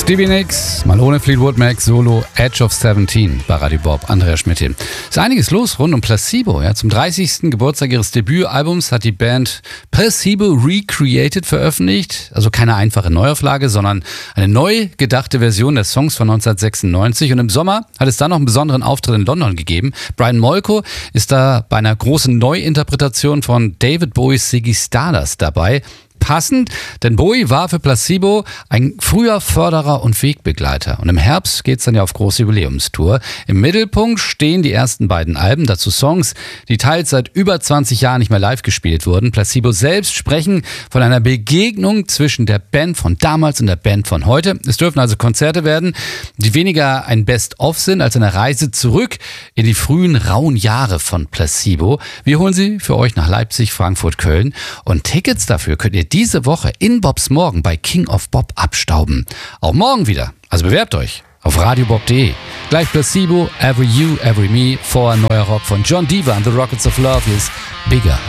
Stevie Nicks, mal ohne Fleetwood Mac, Solo, Edge of 17 bei Radio Bob, Andreas Schmidt hin. Ist einiges los rund um Placebo. Ja. Zum 30. Geburtstag ihres Debütalbums hat die Band Placebo Recreated veröffentlicht. Also keine einfache Neuauflage, sondern eine neu gedachte Version der Songs von 1996. Und im Sommer hat es dann noch einen besonderen Auftritt in London gegeben. Brian Molko ist da bei einer großen Neuinterpretation von David Bowies Ziggy Stardust dabei. Passend, denn Bowie war für Placebo ein früher Förderer und Wegbegleiter. Und im Herbst geht's dann ja auf große Jubiläumstour. Im Mittelpunkt stehen die ersten beiden Alben, dazu Songs, die teils seit über 20 Jahren nicht mehr live gespielt wurden. Placebo selbst sprechen von einer Begegnung zwischen der Band von damals und der Band von heute. Es dürfen also Konzerte werden, die weniger ein Best-of sind, als eine Reise zurück in die frühen, rauen Jahre von Placebo. Wir holen sie für euch nach Leipzig, Frankfurt, Köln. Und Tickets dafür könnt ihr diese Woche in Bobs Morgen bei King of Bob abstauben. Auch morgen wieder. Also bewerbt euch auf radiobob.de. Gleich Placebo, Every You, Every Me, vor neuer Rock von John Deaver and the Rockets of Love ist Bigger.